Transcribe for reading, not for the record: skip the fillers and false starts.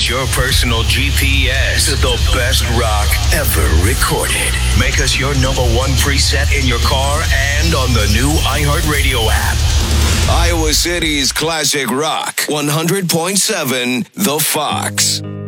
is your personal GPS to the best rock ever recorded. Make us your number one preset in your car and on the new iHeartRadio app. Iowa City's classic rock, 100.7 The Fox.